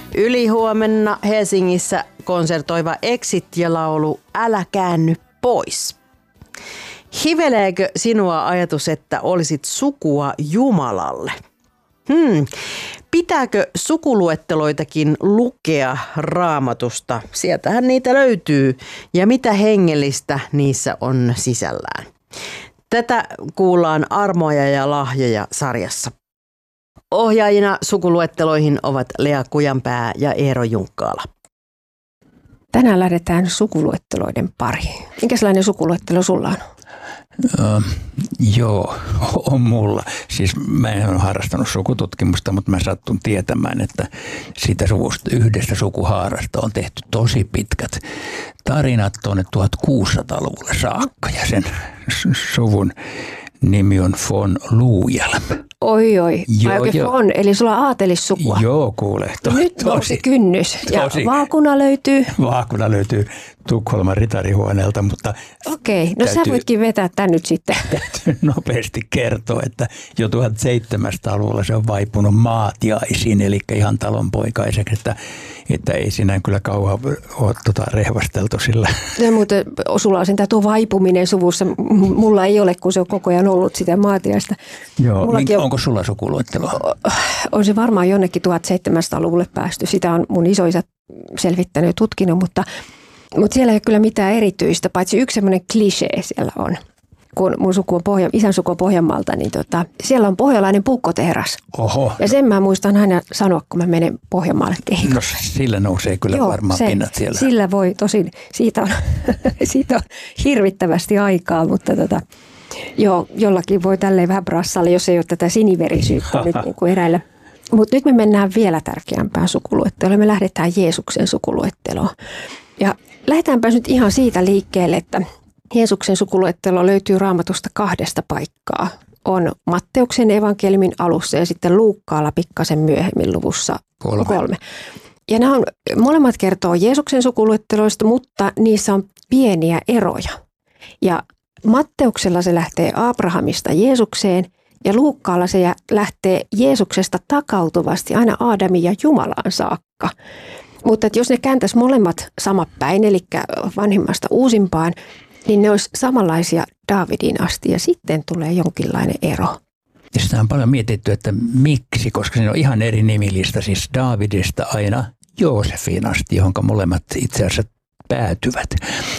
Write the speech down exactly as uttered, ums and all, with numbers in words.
Ylihuomenna Helsingissä konsertoiva Exit ja laulu Älä käänny pois. Hiveleekö sinua ajatus, että olisit sukua Jumalalle? Hmm. Pitääkö sukuluetteloitakin lukea Raamatusta? Sieltähän niitä löytyy. Ja mitä hengellistä niissä on sisällään? Tätä kuullaan Armoja ja lahjoja -sarjassa. Ohjaajina sukuluetteloihin ovat Lea Kujanpää ja Eero Junkkaala. Tänään lähdetään sukuluetteloiden pariin. Minkälainen sukuluettelo sulla on? Uh, joo, on mulla. Siis mä en ole harrastanut sukututkimusta, mutta mä sattun tietämään, että siitä suvusta, yhdestä sukuhaarasta on tehty tosi pitkät tarinat tuonne tuhatkuusisataaluvulle saakka. Ja sen suvun nimi on von Luujelm. Oi oi, joo, vai oikein von, eli sulla on aatelissukua. Joo, kuule. To, Nyt nousi kynnys. Ja tosi. vaakuna löytyy? Vaakuna löytyy Tukholman ritarihuoneelta, mutta... Okei, no täytyy, sä voitkin vetää tän nyt sitten. Täytyy nopeasti kertoa, että jo tuhatseitsemänsataaluvulla se on vaipunut maatiaisiin, eli ihan talonpoikaiseksi, että, että ei siinä kyllä kauan ole tota rehvasteltu sillä. No, mutta sulla on sen tuo vaipuminen suvussa. Mulla ei ole, kun se on koko ajan ollut sitä maatiaista. Joo, Minkä, on, onko sulla sukuluetteloa? On se varmaan jonnekin tuhatseitsemänsataaluvulle päästy. Sitä on mun isoisät selvittänyt ja tutkinut, mutta, mutta siellä ei ole kyllä mitään erityistä, paitsi yksi semmoinen klisee siellä on. Kun mun suku on Pohja, isän suku on Pohjanmaalta, niin tota, siellä on pohjalainen puukkotehdas. Oho. Ja sen mä muistan aina sanoa, kun mä menen Pohjanmaalle kehikolle. No sillä nousee kyllä Joo, varmaan se, pinnat siellä. Sillä voi tosin, siitä on, siitä on hirvittävästi aikaa, mutta tota, joo, jollakin voi tälleen vähän brassalle, jos ei ole tätä siniverisyyttä nyt niin kuin eräillä. Mutta nyt me mennään vielä tärkeämpään sukuluetteloon. Me lähdetään Jeesuksen sukuluetteloon. Ja lähdetäänpä nyt ihan siitä liikkeelle, että Jeesuksen sukuluettelo löytyy Raamatusta kahdesta paikkaa. On Matteuksen evankeliumin alussa ja sitten Luukkaalla pikkasen myöhemmin luvussa kolme. kolme. Ja nämä on, molemmat kertoo Jeesuksen sukuluetteloista, mutta niissä on pieniä eroja. Ja Matteuksella se lähtee Abrahamista Jeesukseen ja Luukkaalla se lähtee Jeesuksesta takautuvasti aina Aadamin ja Jumalaan saakka. Mutta että jos ne kääntäisi molemmat samat päin, eli vanhimmasta uusimpaan, niin ne olisi samanlaisia Daavidin asti ja sitten tulee jonkinlainen ero. Ja sitä on paljon mietitty, että miksi, koska siinä on ihan eri nimilista, siis Daavidista aina Joosefin asti, johon molemmat itse asiassa päätyvät.